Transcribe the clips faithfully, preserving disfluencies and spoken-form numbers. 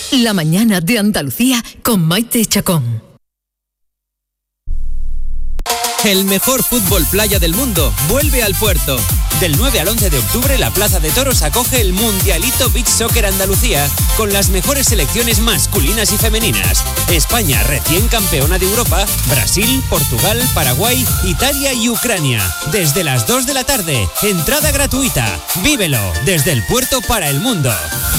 La mañana de Andalucía con Maite Chacón. El mejor fútbol playa del mundo vuelve al Puerto. Del nueve al once de octubre, la Plaza de Toros acoge el Mundialito Beach Soccer Andalucía con las mejores selecciones masculinas y femeninas. España, recién campeona de Europa, Brasil, Portugal, Paraguay, Italia y Ucrania. Desde las dos de la tarde, entrada gratuita. Vívelo desde el Puerto para el mundo.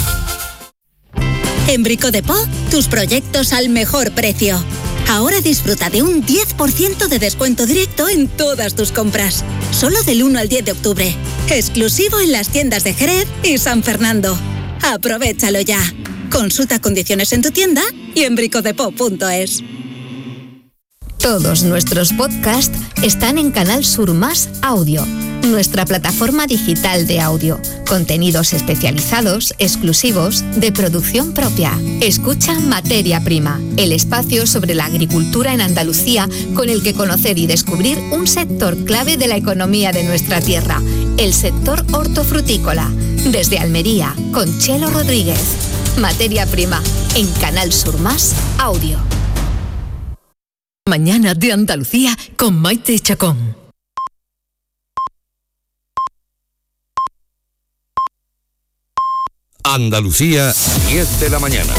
En Brico de Po, tus proyectos al mejor precio. Ahora disfruta de un diez por ciento de descuento directo en todas tus compras. Solo del uno al diez de octubre. Exclusivo en las tiendas de Jerez y San Fernando. Aprovéchalo ya. Consulta condiciones en tu tienda y en bricodepo punto es. Todos nuestros podcasts están en Canal Sur Más Audio, nuestra plataforma digital de audio. Contenidos especializados, exclusivos, de producción propia. Escucha Materia Prima, el espacio sobre la agricultura en Andalucía con el que conocer y descubrir un sector clave de la economía de nuestra tierra, el sector hortofrutícola. Desde Almería, con Chelo Rodríguez. Materia Prima, en Canal Sur Más Audio. Mañana de Andalucía con Maite Chacón. Andalucía, diez de la mañana.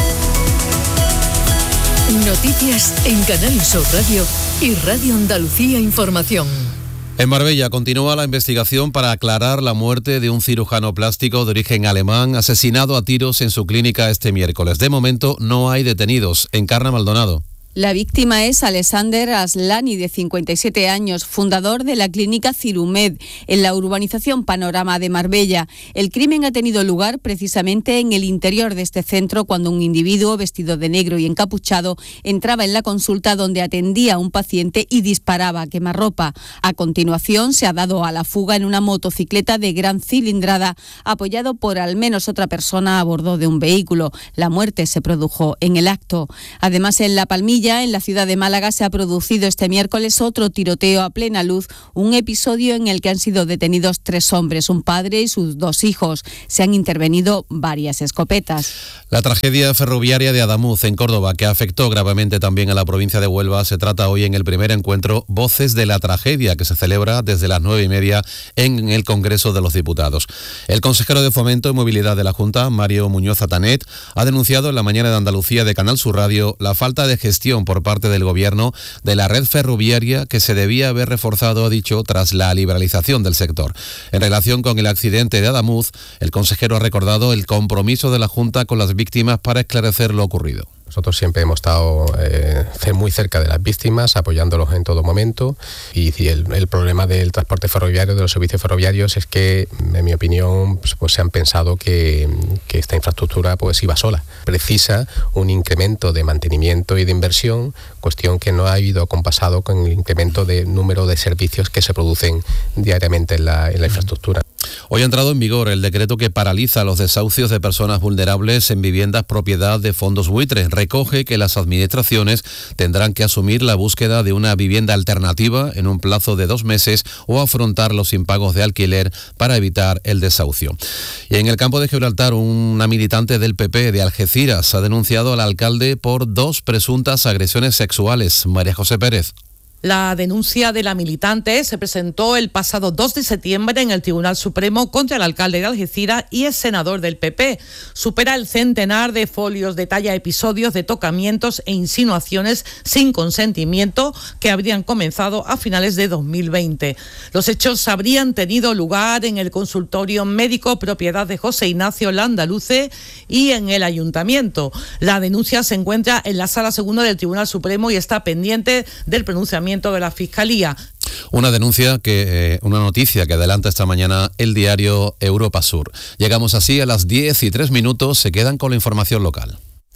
Noticias en Canal Sur Radio y Radio Andalucía Información. En Marbella continúa la investigación para aclarar la muerte de un cirujano plástico de origen alemán asesinado a tiros en su clínica este miércoles. De momento no hay detenidos. Encarna Maldonado. La víctima es Alexander Aslani, de cincuenta y siete años, fundador de la clínica Cirumed, en la urbanización Panorama de Marbella. El crimen ha tenido lugar precisamente en el interior de este centro, cuando un individuo vestido de negro y encapuchado entraba en la consulta donde atendía a un paciente y disparaba a quemarropa. A continuación se ha dado a la fuga en una motocicleta de gran cilindrada, apoyado por al menos otra persona a bordo de un vehículo. La muerte se produjo en el acto. Además, en La Palmilla, en la ciudad de Málaga, se ha producido este miércoles otro tiroteo a plena luz, un episodio en el que han sido detenidos tres hombres, un padre y sus dos hijos. Se han intervenido varias escopetas. La tragedia ferroviaria de Adamuz, en Córdoba, que afectó gravemente también a la provincia de Huelva, se trata hoy en el primer encuentro Voces de la Tragedia, que se celebra desde las nueve y media en el Congreso de los Diputados. El consejero de Fomento y Movilidad de la Junta, Mario Muñoz Atanet, ha denunciado en la mañana de Andalucía de Canal Sur Radio la falta de gestión por parte del Gobierno de la red ferroviaria, que se debía haber reforzado, ha dicho, tras la liberalización del sector. En relación con el accidente de Adamuz, el consejero ha recordado el compromiso de la Junta con las víctimas para esclarecer lo ocurrido. Nosotros siempre hemos estado eh, muy cerca de las víctimas, apoyándolos en todo momento, y, y el, el problema del transporte ferroviario, de los servicios ferroviarios, es que, en mi opinión, pues, pues se han pensado que, que esta infraestructura pues iba sola. Precisa un incremento de mantenimiento y de inversión, cuestión que no ha ido compasado con el incremento de número de servicios que se producen diariamente en la, en la infraestructura. Hoy ha entrado en vigor el decreto que paraliza los desahucios de personas vulnerables en viviendas propiedad de fondos buitres. Recoge que las administraciones tendrán que asumir la búsqueda de una vivienda alternativa en un plazo de dos meses o afrontar los impagos de alquiler para evitar el desahucio. Y en el campo de Gibraltar, una militante del P P de Algeciras ha denunciado al alcalde por dos presuntas agresiones sexuales. María José Pérez. La denuncia de la militante se presentó el pasado dos de septiembre en el Tribunal Supremo contra el alcalde de Algeciras y el senador del P P. Supera el centenar de folios, detalla episodios de tocamientos e insinuaciones sin consentimiento que habrían comenzado a finales de dos mil veinte. Los hechos habrían tenido lugar en el consultorio médico propiedad de José Ignacio Landaluce y en el ayuntamiento. La denuncia se encuentra en la Sala Segunda del Tribunal Supremo y está pendiente del pronunciamiento de la Fiscalía. Una denuncia que, eh, una noticia que adelanta esta mañana el diario Europa Sur. Llegamos así a las diez y tres minutos, se quedan con la información local.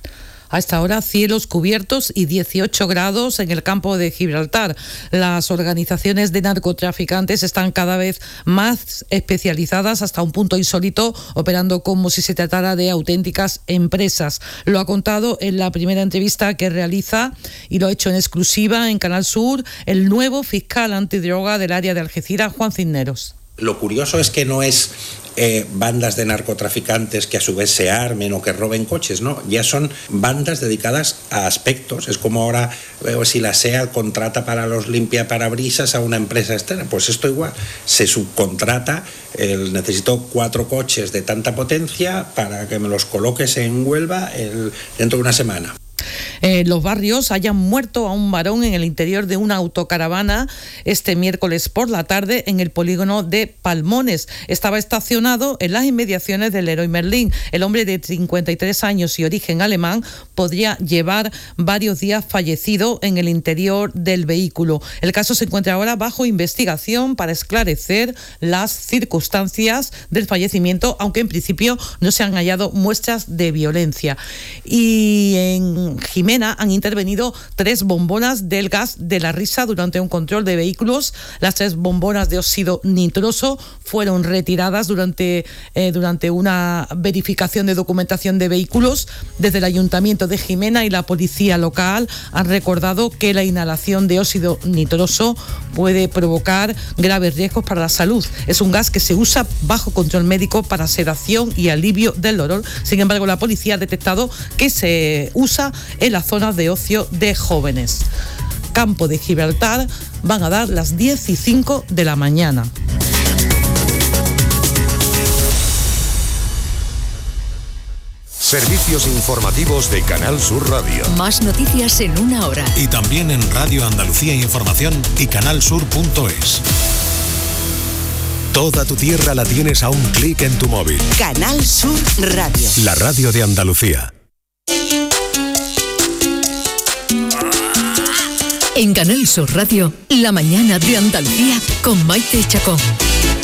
A esta hora, cielos cubiertos y dieciocho grados en el campo de Gibraltar. Las organizaciones de narcotraficantes están cada vez más especializadas, hasta un punto insólito, operando como si se tratara de auténticas empresas. Lo ha contado en la primera entrevista que realiza, y lo ha hecho en exclusiva en Canal Sur, el nuevo fiscal antidroga del área de Algeciras, Juan Cisneros. Lo curioso es que no es eh, bandas de narcotraficantes que a su vez se armen o que roben coches, no, ya son bandas dedicadas a aspectos. Es como ahora eh, si la SEAT contrata para los limpiaparabrisas a una empresa externa, pues esto igual, se subcontrata, el, necesito cuatro coches de tanta potencia para que me los coloques en Huelva el, dentro de una semana. En los barrios hayan muerto a un varón en el interior de una autocaravana este miércoles por la tarde en el polígono de Palmones. Estaba estacionado en las inmediaciones del Leroy Merlin. El hombre de cincuenta y tres años y origen alemán podría llevar varios días fallecido en el interior del vehículo. El caso se encuentra ahora bajo investigación para esclarecer las circunstancias del fallecimiento, aunque en principio no se han hallado muestras de violencia. Y en Jimena han intervenido tres bombonas del gas de la risa durante un control de vehículos. Las tres bombonas de óxido nitroso fueron retiradas durante, eh, durante una verificación de documentación de vehículos. Desde el Ayuntamiento de Jimena y la policía local han recordado que la inhalación de óxido nitroso puede provocar graves riesgos para la salud. Es un gas que se usa bajo control médico para sedación y alivio del dolor. Sin embargo, la policía ha detectado que se usa en las zonas de ocio de jóvenes. Campo de Gibraltar, van a dar las diez y cinco de la mañana. Servicios informativos de Canal Sur Radio. Más noticias en una hora. Y también en Radio Andalucía Información y canalsur punto es. Toda tu tierra la tienes a un clic en tu móvil. Canal Sur Radio. La radio de Andalucía. En Canal Sur Radio, la mañana de Andalucía con Maite Chacón.